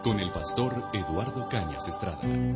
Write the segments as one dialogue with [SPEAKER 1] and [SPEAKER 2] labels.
[SPEAKER 1] con el pastor Eduardo Cañas Estrada.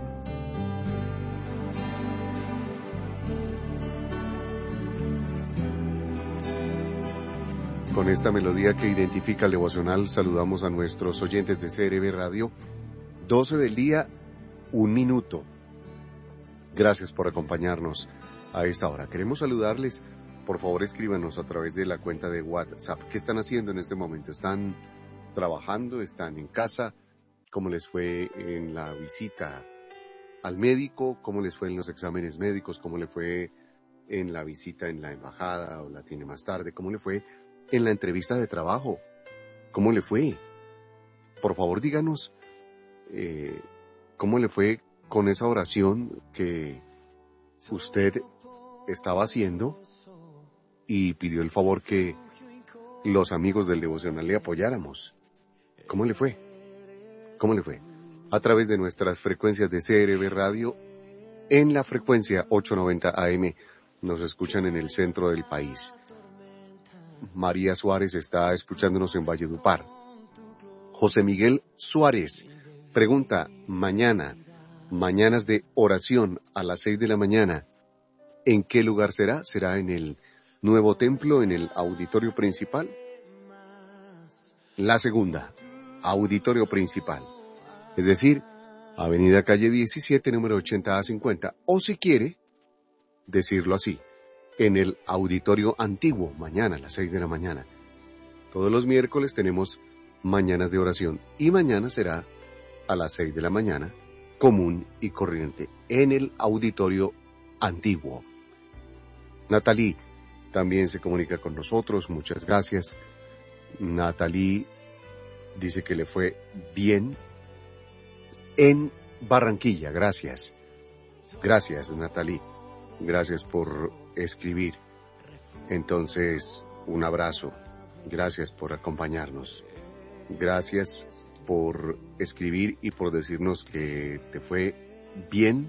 [SPEAKER 2] Con esta melodía que identifica el devocional, saludamos a nuestros oyentes de CRB Radio. 12 del día, 1 minuto. Gracias por acompañarnos a esta hora. Queremos saludarles. Por favor, escríbanos a través de la cuenta de WhatsApp. ¿Qué están haciendo en este momento? ¿Están trabajando? ¿Están en casa? ¿Cómo les fue en la visita al médico? ¿Cómo les fue en los exámenes médicos? ¿Cómo le fue en la visita en la embajada o la tiene más tarde? ¿Cómo le fue en la entrevista de trabajo? ¿Cómo le fue? Por favor, díganos cómo le fue con esa oración que usted estaba haciendo y pidió el favor que los amigos del devocional le apoyáramos. ¿Cómo le fue? ¿Cómo le fue? A través de nuestras frecuencias de CRB Radio, en la frecuencia 890 AM, nos escuchan en el centro del país. María Suárez está escuchándonos en Valledupar. José Miguel Suárez pregunta, mañanas de oración a las 6 de la mañana, ¿en qué lugar será? ¿Será en el nuevo templo, en el auditorio principal? La segunda, auditorio principal, es decir, Avenida Calle 17, número 80A50, o si quiere decirlo así, en el auditorio antiguo, mañana a las 6 de la mañana. Todos los miércoles tenemos mañanas de oración y mañana será a las 6 de la mañana, común y corriente, en el auditorio antiguo. Natalie también se comunica con nosotros, muchas gracias. Natalie dice que le fue bien en Barranquilla, gracias. Gracias, Natalie. Gracias por escribir. Entonces, un abrazo. Gracias por acompañarnos. Gracias por escribir y por decirnos que te fue bien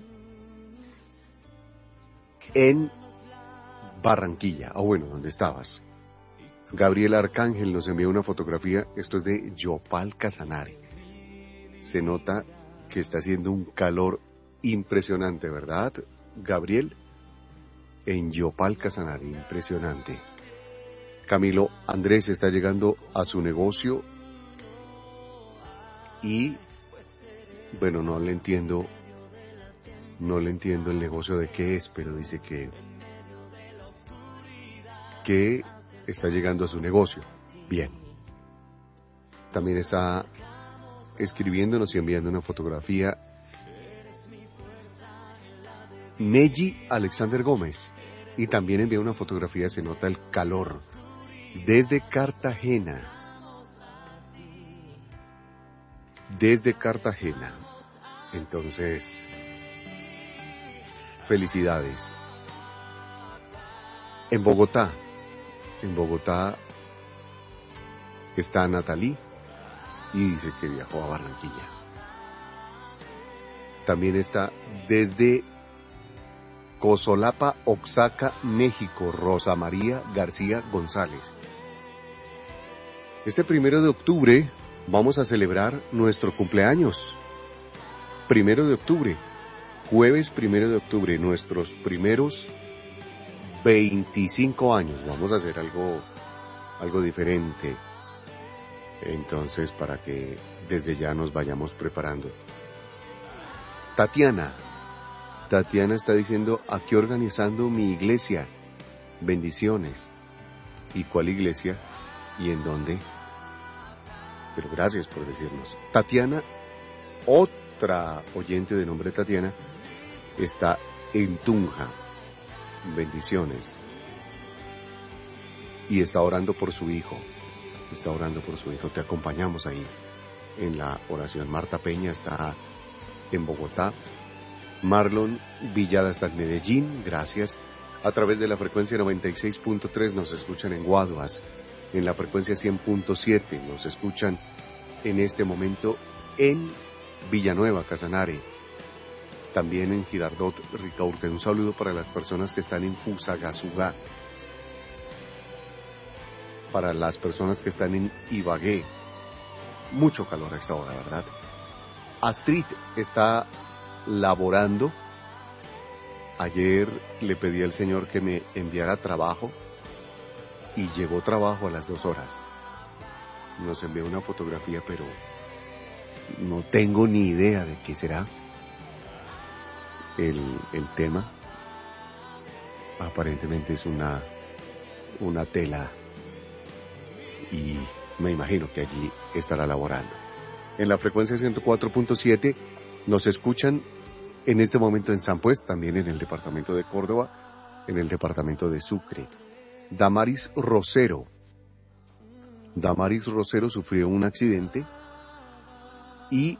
[SPEAKER 2] en Barranquilla. Bueno, ¿dónde estabas? Gabriel Arcángel nos envió una fotografía. Esto es de Yopal Casanare. Se nota que está haciendo un calor impresionante, ¿verdad, Gabriel? En Yopal Casanare, impresionante. Camilo Andrés está llegando a su negocio y, bueno, no le entiendo el negocio de qué es, pero dice que está llegando a su negocio. Bien. También está escribiéndonos y enviando una fotografía Neji Alexander Gómez, y también envía una fotografía, se nota el calor, desde Cartagena. Entonces, felicidades. En Bogotá está Natalie y dice que viajó a Barranquilla. También está desde Cozolapa, Oaxaca, México, Rosa María García González. Este 1 de octubre vamos a celebrar nuestro cumpleaños. 1 de octubre, jueves 1 de octubre, nuestros primeros 25 años. Vamos a hacer algo diferente. Entonces, para que desde ya nos vayamos preparando. Tatiana está diciendo, aquí organizando mi iglesia. Bendiciones. ¿Y cuál iglesia? ¿Y en dónde? Pero gracias por decirnos. Tatiana, otra oyente de nombre Tatiana, está en Tunja. Bendiciones. Y está orando por su hijo. Te acompañamos ahí en la oración. Marta Peña está en Bogotá. Marlon Villada está en Medellín, gracias. A través de la frecuencia 96.3 nos escuchan en Guaduas, en la frecuencia 100.7 nos escuchan en este momento en Villanueva, Casanare, también en Girardot, Ricaurte. Un saludo para las personas que están en Fusagasugá, para las personas que están en Ibagué. Mucho calor a esta hora, ¿verdad? Astrid está laborando. Ayer le pedí al Señor que me enviara trabajo y llegó trabajo a las 2 horas. Nos envió una fotografía, pero no tengo ni idea de qué será el tema. Aparentemente es una tela y me imagino que allí estará laborando. En la frecuencia 104.7 nos escuchan en este momento en San Pues, también en el departamento de Córdoba, en el departamento de Sucre. Damaris Rosero sufrió un accidente y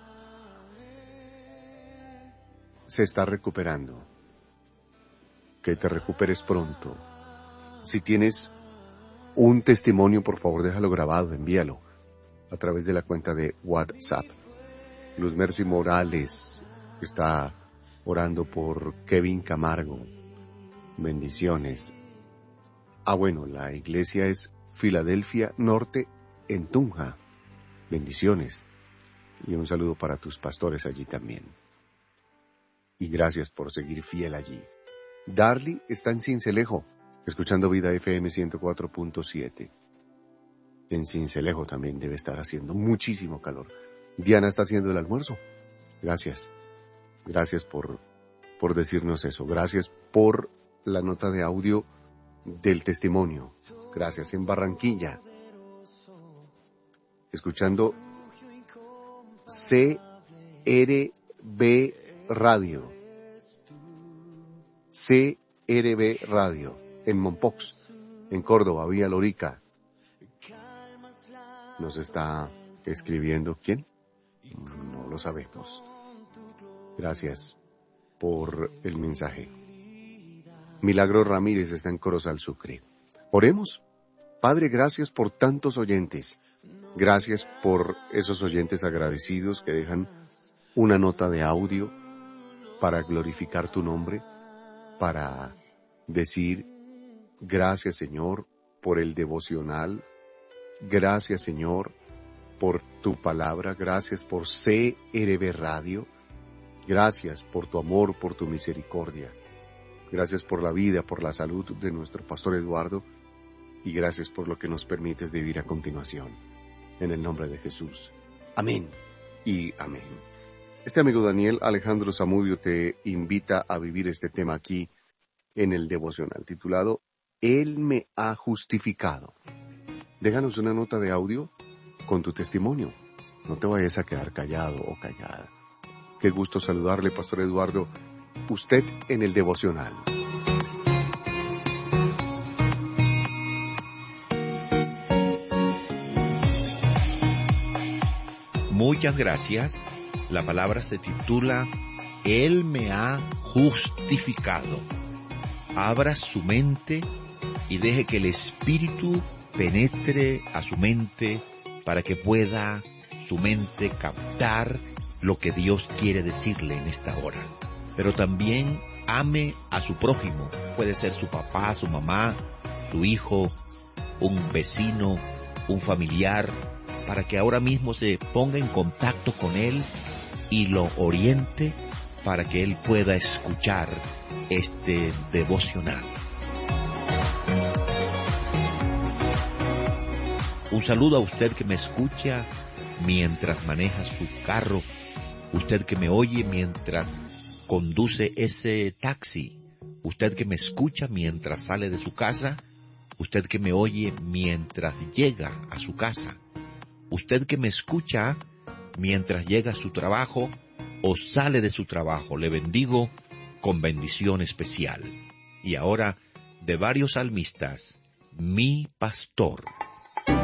[SPEAKER 2] se está recuperando. Que te recuperes pronto. Si tienes un testimonio, por favor, déjalo grabado, envíalo a través de la cuenta de WhatsApp. Luz Mercy Morales está orando por Kevin Camargo. Bendiciones. Bueno, la iglesia es Filadelfia Norte en Tunja. Bendiciones. Y un saludo para tus pastores allí también. Y gracias por seguir fiel allí. Darly está en Sincelejo, escuchando Vida FM 104.7. En Sincelejo también debe estar haciendo muchísimo calor. Diana está haciendo el almuerzo. Gracias. Gracias por decirnos eso. Gracias por la nota de audio del testimonio. Gracias. En Barranquilla, escuchando CRB Radio. CRB Radio. En Mompox, en Córdoba, Vía Lorica. Nos está escribiendo, ¿quién? No lo sabemos. Gracias por el mensaje. Milagro Ramírez está en Corozal, Sucre. Oremos. Padre, gracias por tantos oyentes. Gracias por esos oyentes agradecidos que dejan una nota de audio para glorificar tu nombre, para decir gracias, Señor, por el devocional. Gracias, Señor, por tu palabra. Gracias por CRB Radio. Gracias por tu amor, por tu misericordia. Gracias por la vida, por la salud de nuestro pastor Eduardo. Y gracias por lo que nos permites vivir a continuación. En el nombre de Jesús. Amén y amén. Este amigo Daniel Alejandro Zamudio te invita a vivir este tema aquí en el devocional titulado Él me ha justificado. Déjanos una nota de audio con tu testimonio. No te vayas a quedar callado o callada. Qué gusto saludarle, Pastor Eduardo. Usted en el devocional.
[SPEAKER 3] Muchas gracias. La palabra se titula Él me ha justificado. Abra su mente y deje que el Espíritu penetre a su mente para que pueda su mente captar lo que Dios quiere decirle en esta hora. Pero también ame a su prójimo. Puede ser su papá, su mamá, su hijo, un vecino, un familiar, para que ahora mismo se ponga en contacto con él y lo oriente para que él pueda escuchar este devocional. Un saludo a usted que me escucha mientras maneja su carro, usted que me oye mientras conduce ese taxi, usted que me escucha mientras sale de su casa, usted que me oye mientras llega a su casa, usted que me escucha mientras llega a su trabajo o sale de su trabajo. Le bendigo con bendición especial. Y ahora, de varios salmistas, mi pastor.